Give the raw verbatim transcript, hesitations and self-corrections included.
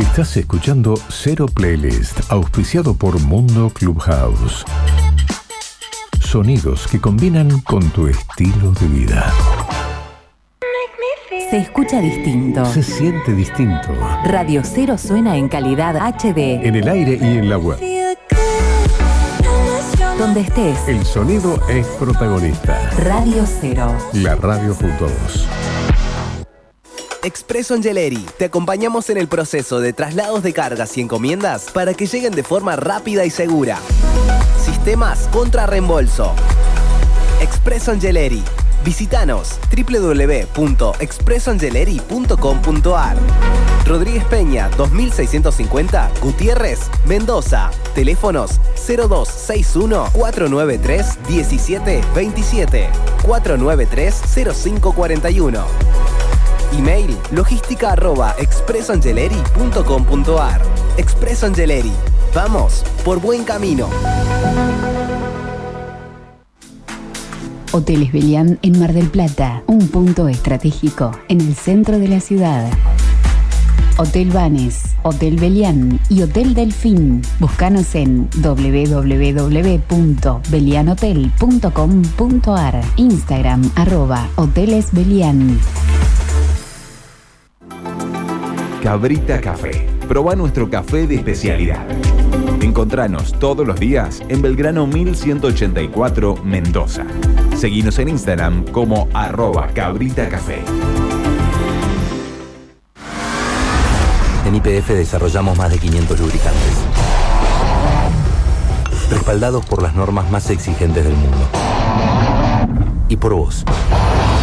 Estás escuchando Cero Playlist, auspiciado por Mundo Clubhouse. Sonidos que combinan con tu estilo de vida. Se escucha distinto. Se siente distinto. Radio Cero suena en calidad H D. En el aire y en la web. Donde estés. El sonido es protagonista. Radio Cero. La radio junto a vos. Expreso Angeleri. Te acompañamos en el proceso de traslados de cargas y encomiendas para que lleguen de forma rápida y segura. Sistemas contra reembolso. Expreso Angeleri. Visítanos doble u doble u doble u punto expreso angeleri punto com punto a r. Rodríguez Peña, dos mil seiscientos cincuenta, Gutiérrez, Mendoza. Teléfonos cero dos seis uno, cuatro nueve tres, uno siete dos siete, cuatro nueve tres, cero cinco cuatro uno. Email logística arroba expreso angeleri punto com punto a r. Expreso Angeleri. Vamos por buen camino. Hoteles Belián en Mar del Plata, un punto estratégico en el centro de la ciudad. Hotel Banes, Hotel Belián y Hotel Delfín. Búscanos en doble u doble u doble u punto belian hotel punto com punto a r. Instagram arroba Hoteles Belián. Cabrita Café. Probá nuestro café de especialidad. Encontranos todos los días en Belgrano mil ciento ochenta y cuatro, Mendoza. Seguinos en Instagram como arroba Cabrita Café. En Y P F desarrollamos más de quinientos lubricantes, respaldados por las normas más exigentes del mundo. Y por vos.